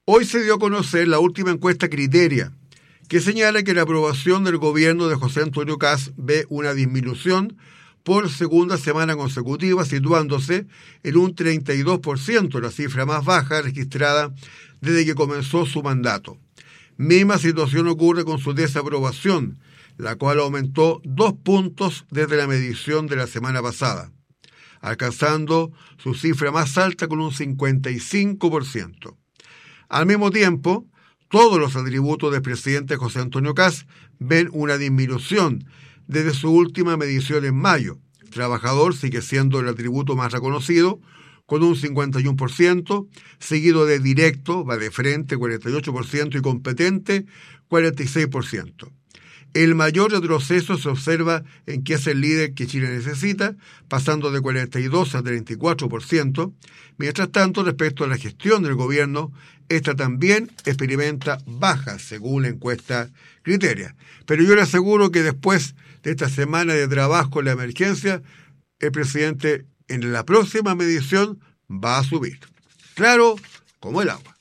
Hoy se dio a conocer la última encuesta Criteria, que señala que la aprobación del gobierno de José Antonio Kast ve una disminución por segunda semana consecutiva, situándose en un 32%, la cifra más baja registrada desde que comenzó su mandato. Misma situación ocurre con su desaprobación, la cual aumentó 2 puntos desde la medición de la semana pasada, alcanzando su cifra más alta con un 55%. Al mismo tiempo, todos los atributos del presidente José Antonio Kast ven una disminución desde su última medición en mayo. El trabajador sigue siendo el atributo más reconocido, con un 51%, seguido de directo, va de frente, 48%, y competente, 46%. El mayor retroceso se observa en que es el líder que Chile necesita, pasando de 42% a 34%. Mientras tanto, respecto a la gestión del gobierno, esta también experimenta bajas, según la encuesta Criteria. Pero yo le aseguro que después de esta semana de trabajo en la emergencia, el presidente en la próxima medición va a subir. Claro, como el agua.